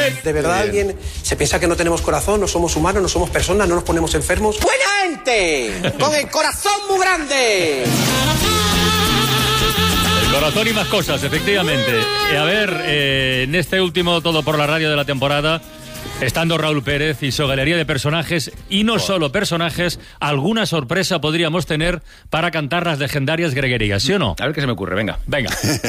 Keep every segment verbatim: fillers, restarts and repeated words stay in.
¿De verdad alguien se piensa que no tenemos corazón, no somos humanos, no somos personas, no nos ponemos enfermos? ¡Buena gente! ¡Con el corazón muy grande! El corazón y más cosas, efectivamente. Y a ver, eh, en este último Todo por la Radio de la temporada, estando Raúl Pérez y su galería de personajes, y no solo personajes, alguna sorpresa podríamos tener para cantar las legendarias greguerías, ¿sí o no? A ver qué se me ocurre, venga. Venga.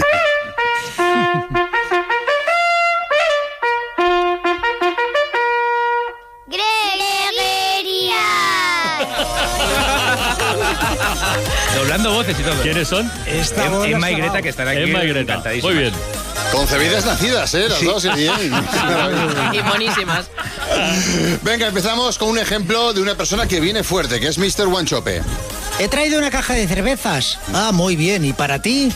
Doblando voces y todo. ¿Quiénes son? Esta em, Emma y Greta, que están aquí. Emma y Greta. Muy bien. Concebidas nacidas, ¿eh? Las sí. dos, y bien. Y monísimas. Venga, empezamos con un ejemplo de una persona que viene fuerte, que es mister Wanchope. He traído una caja de cervezas. Ah, muy bien. ¿Y para ti?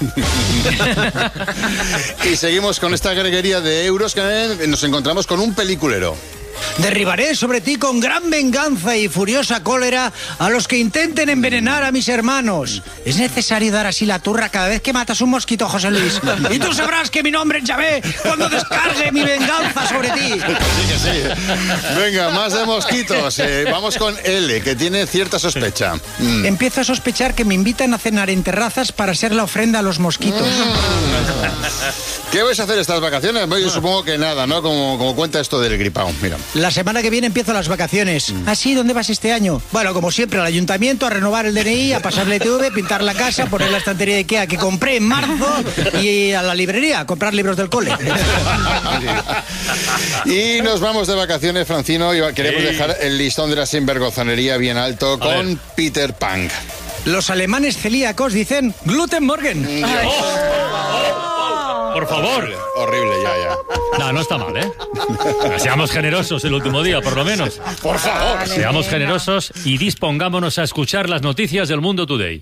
Y seguimos con esta greguería de euros que nos encontramos con un peliculero. Derribaré sobre ti con gran venganza y furiosa cólera a los que intenten envenenar a mis hermanos. Es necesario dar así la turra cada vez que matas un mosquito, José Luis. Y tú sabrás que mi nombre es Yahvé cuando descargue mi venganza sobre ti. Sí que sí. Venga, más de mosquitos. Eh, vamos con L, que tiene cierta sospecha. Mm. Empiezo a sospechar que me invitan a cenar en terrazas para ser la ofrenda a los mosquitos. Mm. ¿Qué vais a hacer estas vacaciones? Yo supongo que nada, ¿no? Como, como cuenta esto del gripao. Mira. La semana que viene empiezo las vacaciones. ¿Ah, sí? ¿Dónde vas este año? Bueno, como siempre, al ayuntamiento, a renovar el D N I, a pasarle T V, pintar la casa, poner la estantería de Ikea que compré en marzo y a la librería, a comprar libros del cole. Y nos vamos de vacaciones, Francino, y queremos dejar el listón de la sinvergonzonería bien alto con Peter Pan. Los alemanes celíacos dicen Gluten Morgen. Por favor. Horrible, horrible, ya, ya. No, no está mal, ¿eh? Seamos generosos el último día, por lo menos. Por favor. Seamos generosos y dispongámonos a escuchar las noticias del Mundo Today.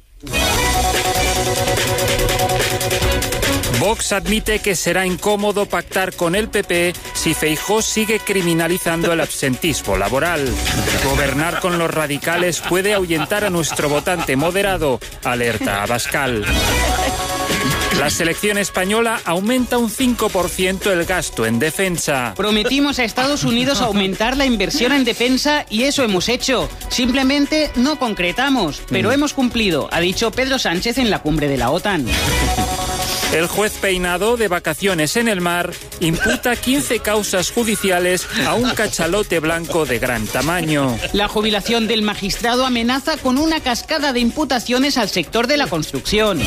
Vox admite que será incómodo pactar con el P P si Feijóo sigue criminalizando el absentismo laboral. Gobernar con los radicales puede ahuyentar a nuestro votante moderado, alerta Abascal. La selección española aumenta un cinco por ciento el gasto en defensa. Prometimos a Estados Unidos aumentar la inversión en defensa y eso hemos hecho. Simplemente no concretamos, pero hemos cumplido, ha dicho Pedro Sánchez en la cumbre de la OTAN. El juez Peinado, de vacaciones en el mar, imputa quince causas judiciales a un cachalote blanco de gran tamaño. La jubilación del magistrado amenaza con una cascada de imputaciones al sector de la construcción.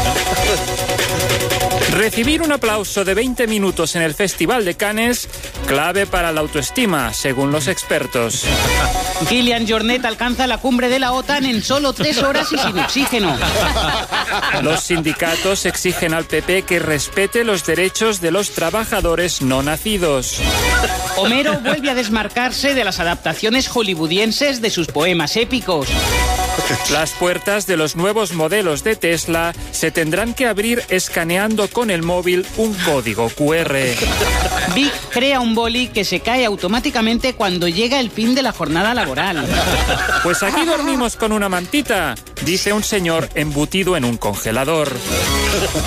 Recibir un aplauso de veinte minutos en el Festival de Cannes, clave para la autoestima, según los expertos. Kilian Jornet alcanza la cumbre de la OTAN en solo tres horas y sin oxígeno. Los sindicatos exigen al P P que respete los derechos de los trabajadores no nacidos. Homero vuelve a desmarcarse de las adaptaciones hollywoodienses de sus poemas épicos. Las puertas de los nuevos modelos de Tesla se tendrán que abrir escaneando con el móvil un código cu erre. Vic crea un boli que se cae automáticamente cuando llega el fin de la jornada laboral. Pues aquí dormimos con una mantita, dice un señor embutido en un congelador.